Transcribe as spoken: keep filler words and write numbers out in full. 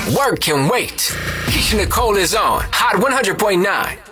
Work can wait. Keisha Nicole is on Hot one hundred point nine.